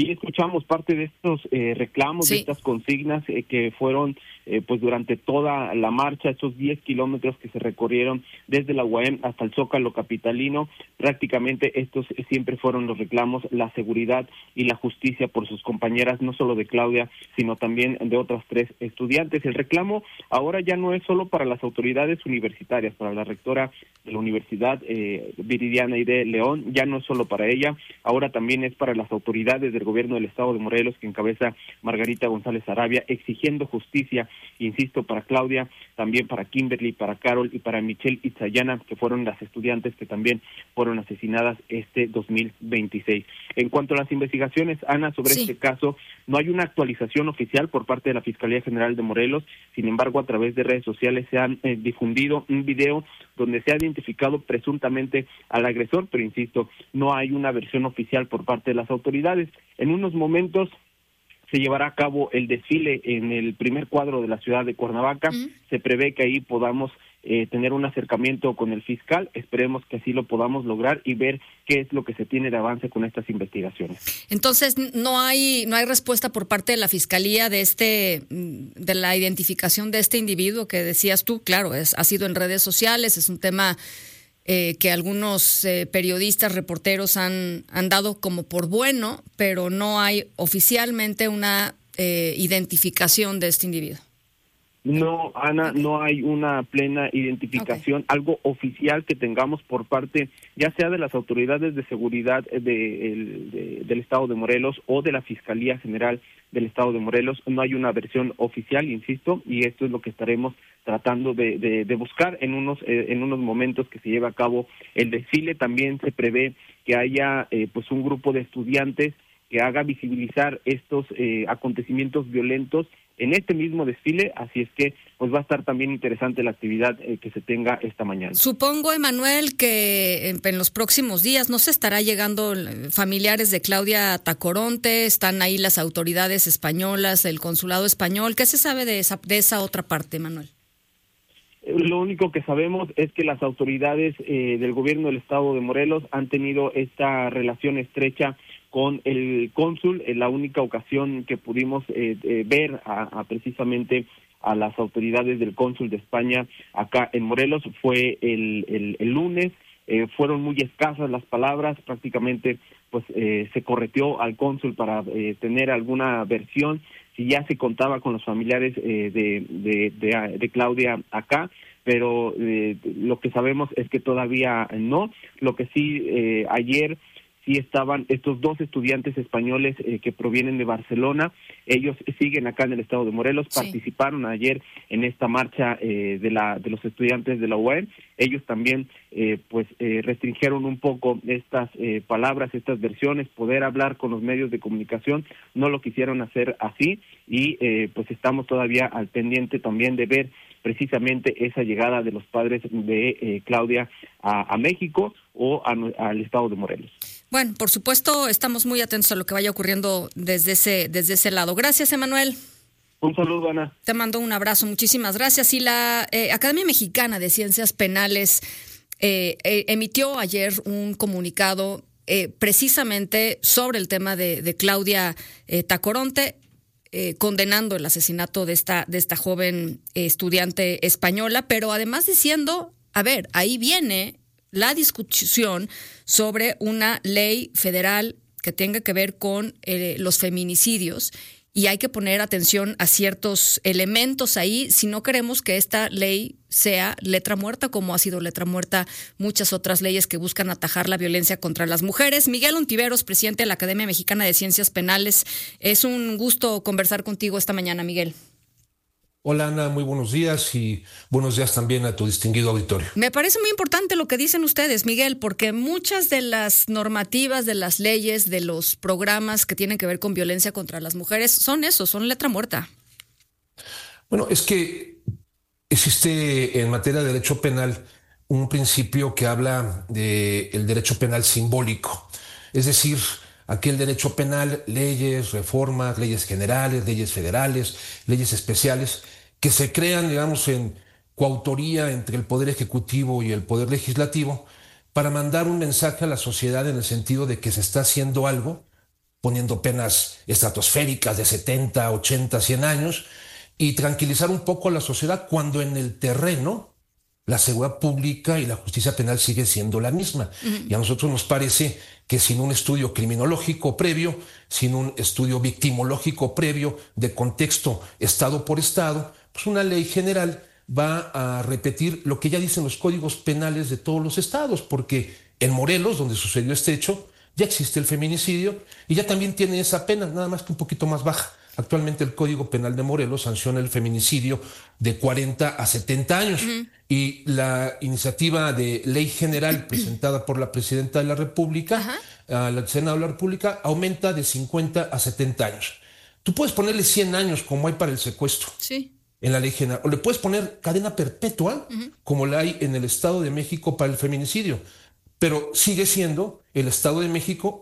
ahí escuchamos parte de estos reclamos, de estas consignas que fueron pues durante toda la marcha, esos 10 kilómetros que se recorrieron desde la UAM hasta el Zócalo capitalino. Prácticamente estos siempre fueron los reclamos, la seguridad y la justicia por sus compañeras, no solo de Claudia, sino también de otras 3 estudiantes. El reclamo ahora ya no es solo para las autoridades universitarias, para la rectora de la Universidad Viridiana Aide León, ya no es solo para ella, ahora también es para las autoridades del gobierno del estado de Morelos, que encabeza Margarita González Arabia, exigiendo justicia, insisto, para Claudia, también para Kimberly, para Carol y para Michelle Itzayana, que fueron las estudiantes que también fueron asesinadas este 2026. En cuanto a las investigaciones, Ana, sobre este caso, no hay una actualización oficial por parte de la Fiscalía General de Morelos. Sin embargo, a través de redes sociales se han difundido un video donde se ha identificado presuntamente al agresor, pero insisto, no hay una versión oficial por parte de las autoridades. En unos momentos se llevará a cabo el desfile en el primer cuadro de la ciudad de Cuernavaca. Se prevé que ahí podamos tener un acercamiento con el fiscal. Esperemos que así lo podamos lograr y ver qué es lo que se tiene de avance con estas investigaciones. Entonces, no hay respuesta por parte de la fiscalía de la identificación de este individuo que decías tú. Claro, ha sido en redes sociales, es un tema que algunos periodistas, reporteros han dado como por bueno, pero no hay oficialmente una identificación de este individuo. No, Ana, no hay una plena identificación, algo oficial que tengamos por parte, ya sea de las autoridades de seguridad del Estado de Morelos o de la Fiscalía General del Estado de Morelos. No hay una versión oficial, insisto, y esto es lo que estaremos tratando de buscar en unos momentos que se lleve a cabo el desfile. También se prevé que haya pues un grupo de estudiantes que haga visibilizar estos acontecimientos violentos en este mismo desfile, así es que pues va a estar también interesante la actividad que se tenga esta mañana. Supongo, Emanuel, que en los próximos días no se estará llegando familiares de Claudia Tacoronte, están ahí las autoridades españolas, el consulado español. ¿Qué se sabe de esa otra parte, Emanuel? Lo único que sabemos es que las autoridades del gobierno del estado de Morelos han tenido esta relación estrecha con el cónsul. En la única ocasión que pudimos ver precisamente a las autoridades del cónsul de España acá en Morelos fue el lunes. Fueron muy escasas las palabras, prácticamente pues se correteó al cónsul para tener alguna versión, si ya se contaba con los familiares de Claudia acá, pero lo que sabemos es que todavía no. Lo que sí, ayer sí estaban estos 2 estudiantes españoles que provienen de Barcelona. Ellos siguen acá en el estado de Morelos, participaron ayer en esta marcha de los estudiantes de la UAM. Ellos también restringieron un poco estas palabras, estas versiones, poder hablar con los medios de comunicación. No lo quisieron hacer así y pues estamos todavía al pendiente también de ver precisamente esa llegada de los padres de Claudia a México o al estado de Morelos. Bueno, por supuesto, estamos muy atentos a lo que vaya ocurriendo desde ese lado. Gracias, Emanuel. Un saludo, Ana. Te mando un abrazo, muchísimas gracias. Y la Academia Mexicana de Ciencias Penales emitió ayer un comunicado precisamente sobre el tema de Claudia Tacoronte, condenando el asesinato de esta joven estudiante española, pero además diciendo, ahí viene la discusión sobre una ley federal que tenga que ver con los feminicidios, y hay que poner atención a ciertos elementos ahí si no queremos que esta ley sea letra muerta, como ha sido letra muerta muchas otras leyes que buscan atajar la violencia contra las mujeres. Miguel Ontiveros, presidente de la Academia Mexicana de Ciencias Penales, es un gusto conversar contigo esta mañana, Miguel. Hola, Ana, muy buenos días y buenos días también a tu distinguido auditorio. Me parece muy importante lo que dicen ustedes, Miguel, porque muchas de las normativas, de las leyes, de los programas que tienen que ver con violencia contra las mujeres son letra muerta. Bueno, es que existe en materia de derecho penal un principio que habla del derecho penal simbólico, es decir, aquel derecho penal, leyes, reformas, leyes generales, leyes federales, leyes especiales, que se crean, digamos, en coautoría entre el Poder Ejecutivo y el Poder Legislativo para mandar un mensaje a la sociedad en el sentido de que se está haciendo algo poniendo penas estratosféricas de 70, 80, 100 años y tranquilizar un poco a la sociedad cuando en el terreno la seguridad pública y la justicia penal sigue siendo la misma. Y a nosotros nos parece que sin un estudio criminológico previo, sin un estudio victimológico previo de contexto estado por estado, pues una ley general va a repetir lo que ya dicen los códigos penales de todos los estados, porque en Morelos, donde sucedió este hecho, ya existe el feminicidio y ya también tiene esa pena, nada más que un poquito más baja. Actualmente el Código Penal de Morelos sanciona el feminicidio de 40 a 70 años. Y la iniciativa de ley general presentada por la presidenta de la República, al Senado de la República, aumenta de 50 a 70 años. Tú puedes ponerle 100 años como hay para el secuestro. Sí. En la ley general. O le puedes poner cadena perpetua, como la hay en el Estado de México para el feminicidio. Pero sigue siendo el Estado de México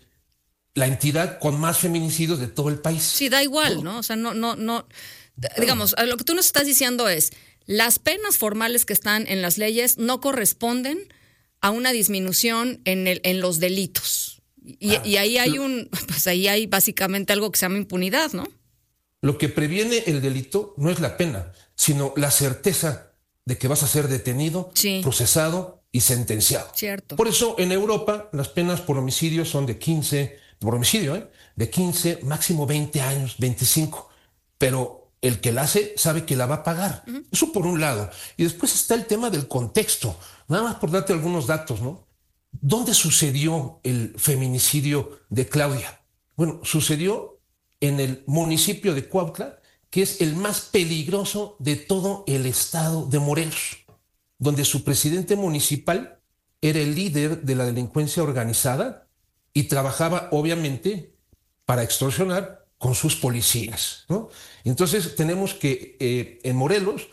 la entidad con más feminicidios de todo el país. Sí, da igual, ¿no? O sea, no. Digamos, lo que tú nos estás diciendo es, las penas formales que están en las leyes no corresponden a una disminución en los delitos. Y ahí hay ahí hay básicamente algo que se llama impunidad, ¿no? Lo que previene el delito no es la pena, sino la certeza de que vas a ser detenido, procesado y sentenciado. Cierto. Por eso en Europa las penas por homicidio son de 15, por homicidio, de 15, máximo 20 años, 25. Pero el que la hace sabe que la va a pagar. Eso por un lado. Y después está el tema del contexto. Nada más por darte algunos datos, ¿no? ¿Dónde sucedió el feminicidio de Claudia? Bueno, sucedió en el municipio de Cuautla, que es el más peligroso de todo el estado de Morelos, donde su presidente municipal era el líder de la delincuencia organizada y trabajaba, obviamente, para extorsionar con sus policías, ¿no? Entonces tenemos que en Morelos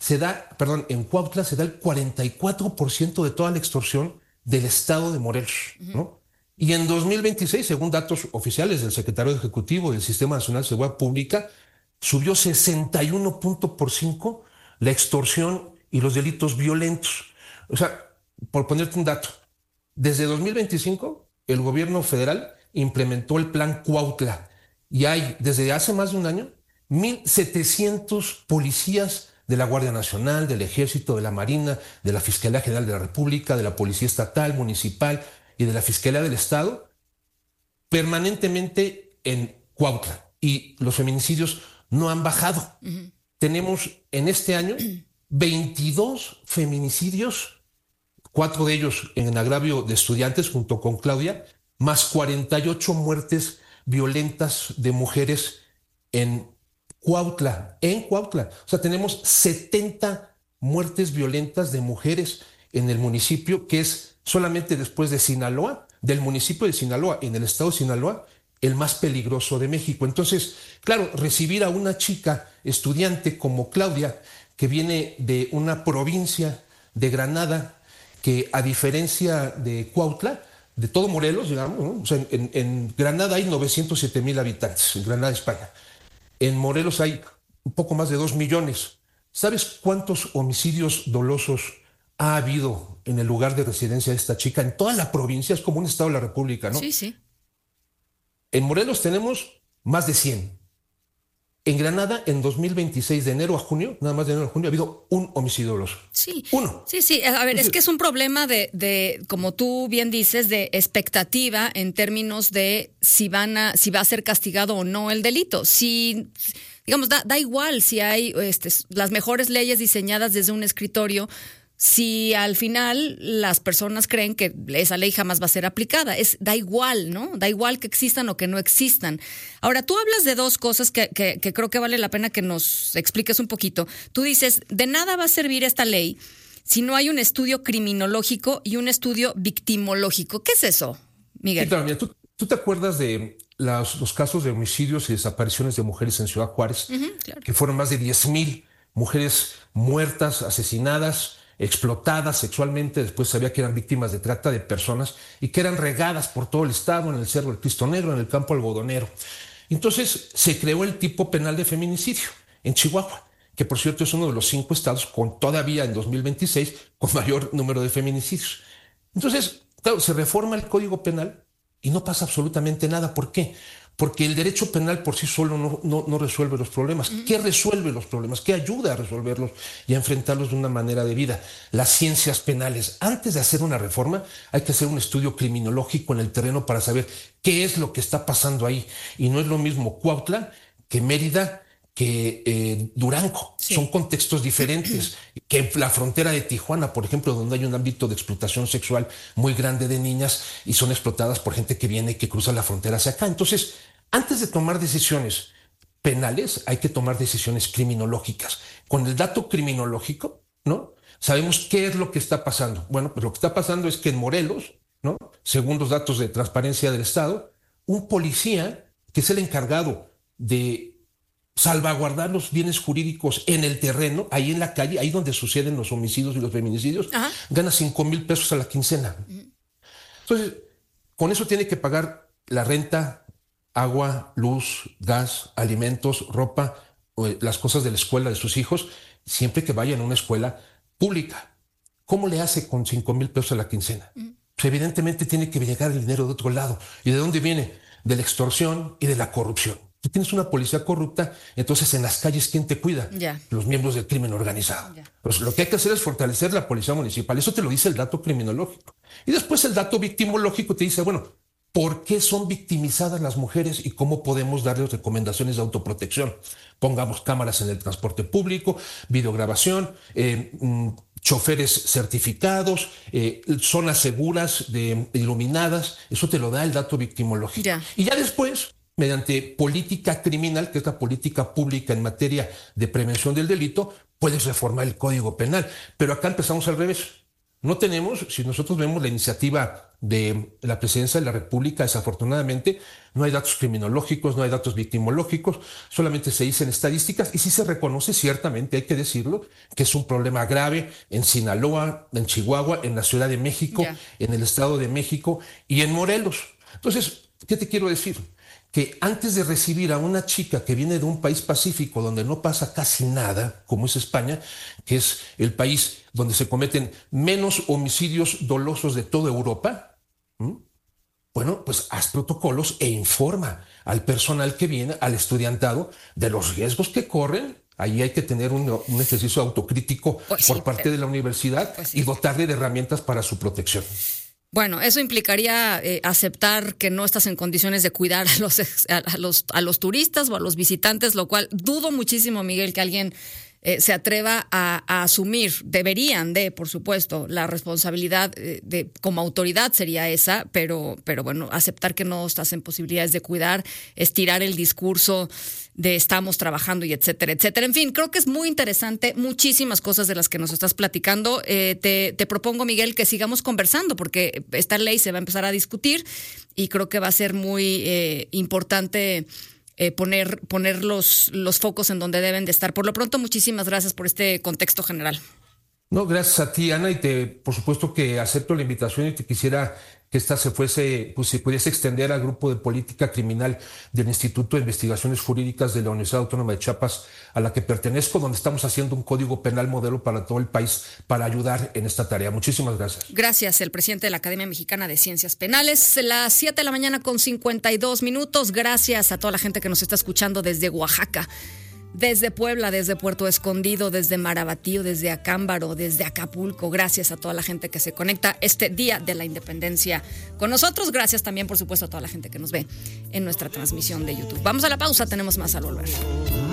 en Cuautla se da el 44% de toda la extorsión del estado de Morelos, ¿no? Y en 2026, según datos oficiales del secretario ejecutivo del Sistema Nacional de Seguridad Pública, subió 61.5% la extorsión y los delitos violentos. O sea, por ponerte un dato, desde 2025 el gobierno federal implementó el plan Cuautla y hay desde hace más de un año 1,700 policías de la Guardia Nacional, del Ejército, de la Marina, de la Fiscalía General de la República, de la Policía Estatal, Municipal y de la Fiscalía del Estado permanentemente en Cuautla, y los feminicidios no han bajado. Tenemos en este año 22 feminicidios, 4 de ellos en agravio de estudiantes junto con Claudia, más 48 muertes violentas de mujeres en Cuautla. O sea, tenemos 70 muertes violentas de mujeres en el municipio, que es solamente después de Sinaloa, del municipio de Sinaloa, en el estado de Sinaloa, el más peligroso de México. Entonces, claro, recibir a una chica estudiante como Claudia, que viene de una provincia de Granada, que a diferencia de Cuautla, de todo Morelos, digamos, ¿no? O sea, en Granada hay 907,000 habitantes, en Granada, España. En Morelos hay un poco más de 2 millones. ¿Sabes cuántos homicidios dolosos ha habido en el lugar de residencia de esta chica? En toda la provincia, es como un estado de la República, ¿no? Sí, sí. En Morelos tenemos más de 100. En Granada, en 2026, de enero a junio, nada más de enero a junio, ha habido un homicidio doloso. Sí. Uno. Sí. A ver, es que es un problema de, como tú bien dices, de expectativa en términos de si va a ser castigado o no el delito. Si, digamos, da igual si hay las mejores leyes diseñadas desde un escritorio, si al final las personas creen que esa ley jamás va a ser aplicada. Da igual, ¿no? Da igual que existan o que no existan. Ahora, tú hablas de dos cosas que creo que vale la pena que nos expliques un poquito. Tú dices, de nada va a servir esta ley si no hay un estudio criminológico y un estudio victimológico. ¿Qué es eso, Miguel? Sí, claro, mira, ¿tú te acuerdas de los casos de homicidios y desapariciones de mujeres en Ciudad Juárez? Claro. Que fueron más de 10,000 mujeres muertas, asesinadas, explotadas sexualmente. Después sabía que eran víctimas de trata de personas y que eran regadas por todo el estado, en el Cerro del Cristo Negro, en el Campo Algodonero. Entonces se creó el tipo penal de feminicidio en Chihuahua, que por cierto es uno de los 5 estados con todavía en 2026 con mayor número de feminicidios. Entonces, claro, se reforma el Código Penal y no pasa absolutamente nada. ¿Por qué? Porque el derecho penal por sí solo no resuelve los problemas. ¿Qué resuelve los problemas? ¿Qué ayuda a resolverlos y a enfrentarlos de una manera debida? Las ciencias penales. Antes de hacer una reforma, hay que hacer un estudio criminológico en el terreno para saber qué es lo que está pasando ahí. Y no es lo mismo Cuautla que Mérida, que Durango. Sí. Son contextos diferentes que la frontera de Tijuana, por ejemplo, donde hay un ámbito de explotación sexual muy grande de niñas y son explotadas por gente que viene y que cruza la frontera hacia acá. Entonces, antes de tomar decisiones penales, hay que tomar decisiones criminológicas. Con el dato criminológico, ¿no? Sabemos qué es lo que está pasando. Bueno, pues lo que está pasando es que en Morelos, ¿no? Según los datos de transparencia del Estado, un policía que es el encargado de salvaguardar los bienes jurídicos en el terreno, ahí en la calle, ahí donde suceden los homicidios y los feminicidios, gana 5,000 pesos a la quincena. Entonces, con eso tiene que pagar la renta, agua, luz, gas, alimentos, ropa, las cosas de la escuela de sus hijos, siempre que vayan a una escuela pública. ¿Cómo le hace con 5,000 pesos a la quincena? Pues evidentemente tiene que llegar el dinero de otro lado. ¿Y de dónde viene? De la extorsión y de la corrupción. Tú tienes una policía corrupta, entonces en las calles, ¿quién te cuida? Los miembros del crimen organizado. Pues lo que hay que hacer es fortalecer la policía municipal. Eso te lo dice el dato criminológico. Y después el dato victimológico te dice, bueno, ¿por qué son victimizadas las mujeres y cómo podemos darles recomendaciones de autoprotección? Pongamos cámaras en el transporte público, videograbación, choferes certificados, zonas seguras, iluminadas. Eso te lo da el dato victimológico. Y ya después, mediante política criminal, que es la política pública en materia de prevención del delito, puedes reformar el Código Penal. Pero acá empezamos al revés. No tenemos, si nosotros vemos la iniciativa de la Presidencia de la República, desafortunadamente, no hay datos criminológicos, no hay datos victimológicos, solamente se dicen estadísticas y sí se reconoce, ciertamente, hay que decirlo, que es un problema grave en Sinaloa, en Chihuahua, en la Ciudad de México, en el Estado de México y en Morelos. Entonces, ¿qué te quiero decir? Que antes de recibir a una chica que viene de un país pacífico donde no pasa casi nada, como es España, que es el país donde se cometen menos homicidios dolosos de toda Europa, bueno, pues haz protocolos e informa al personal que viene, al estudiantado, de los riesgos que corren. Ahí hay que tener un ejercicio autocrítico por parte de la universidad y dotarle de herramientas para su protección. Bueno, eso implicaría aceptar que no estás en condiciones de cuidar a los turistas o a los visitantes, lo cual dudo muchísimo, Miguel, que alguien se atreva a asumir. Deberían por supuesto, la responsabilidad como autoridad sería esa, pero bueno, aceptar que no estás en posibilidades de cuidar, estirar el discurso de estamos trabajando y etcétera, etcétera. En fin, creo que es muy interesante, muchísimas cosas de las que nos estás platicando. Te propongo, Miguel, que sigamos conversando porque esta ley se va a empezar a discutir y creo que va a ser muy importante poner los focos en donde deben de estar. Por lo pronto, muchísimas gracias por este contexto general. No, gracias a ti, Ana, y por supuesto que acepto la invitación y te quisiera que esta se pudiese extender al grupo de política criminal del Instituto de Investigaciones Jurídicas de la Universidad Autónoma de Chiapas, a la que pertenezco, donde estamos haciendo un código penal modelo para todo el país para ayudar en esta tarea. Muchísimas gracias. Gracias, el presidente de la Academia Mexicana de Ciencias Penales. Las 7 de la mañana con 52 minutos. Gracias a toda la gente que nos está escuchando desde Oaxaca, desde Puebla, desde Puerto Escondido, desde Marabatío, desde Acámbaro, desde Acapulco. Gracias a toda la gente que se conecta este Día de la Independencia con nosotros. Gracias también, por supuesto, a toda la gente que nos ve en nuestra transmisión de YouTube. Vamos a la pausa, tenemos más al volver.